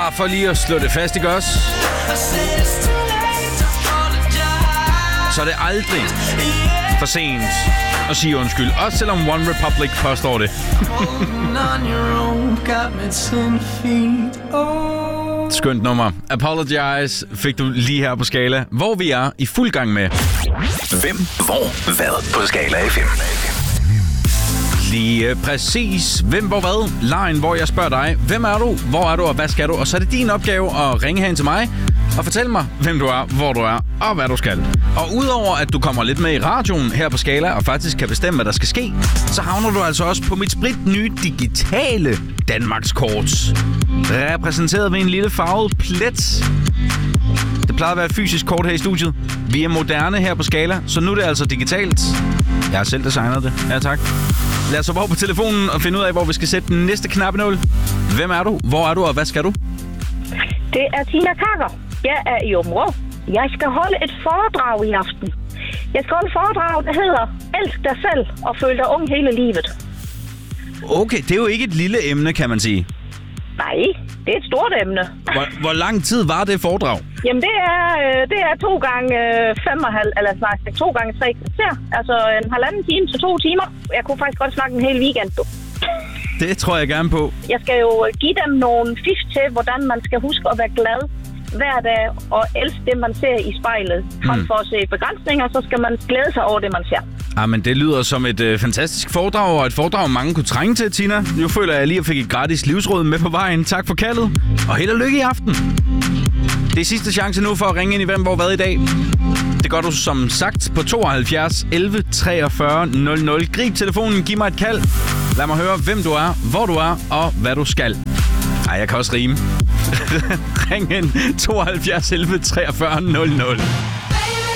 Bare for lige at slå det fast, ikke også? Så er det aldrig for sent at sige undskyld. Også selvom One Republic påstår det. Skønt nummer. Apologize fik du lige her på Skala, hvor vi er i fuld gang med. Hvem, hvor, hvad på Skala FM. Lige præcis. Hvem, hvor, hvad? Lejen, hvor jeg spørger dig. Hvem er du? Hvor er du? Og hvad skal du? Og så er det din opgave at ringe hen til mig og fortælle mig, hvem du er, hvor du er og hvad du skal. Og udover at du kommer lidt med i radioen her på Skala og faktisk kan bestemme, hvad der skal ske, så havner du altså også på mit spritnye digitale Danmarkskort. Repræsenteret ved en lille farvet plet. Det plejede at være et fysisk kort her i studiet. Vi er moderne her på Skala, så nu er det altså digitalt. Jeg har selv designet det. Ja, tak. Lad os hoppe over på telefonen og finde ud af, hvor vi skal sætte den næste knappenål. Hvem er du? Hvor er du? Og hvad skal du? Det er Tina Kager. Jeg er i Områ. Jeg skal holde et foredrag i aften. Jeg skal holde et foredrag, der hedder Elsk dig selv og føl dig ung hele livet. Okay, det er jo ikke et lille emne, kan man sige. Nej, det er et stort emne. Hvor lang tid var det foredrag? Jamen, det er 2 gange 5,5, eller faktisk 2 gange 3 kvarter. Altså en 1,5 time til 2 timer. Jeg kunne faktisk godt snakke en hel weekend. Det tror jeg gerne på. Jeg skal jo give dem nogle fif til, hvordan man skal huske at være glad hver dag og elske det, man ser i spejlet. Frem for at se begrænsninger, så skal man glæde sig over det, man ser. Men det lyder som et fantastisk foredrag, og et foredrag, mange kunne trænge til, Tina. Nu føler jeg lige, at jeg fik et gratis livsråd med på vejen. Tak for kaldet, og held og lykke i aften. Det er sidste chance nu for at ringe ind i Hvem, hvor, hvad i dag. Det gør du som sagt på 72 11 43 00. Grib telefonen, giv mig et kald. Lad mig høre, hvem du er, hvor du er og hvad du skal. Jeg kan også rime. Ring ind 72 11 43 00.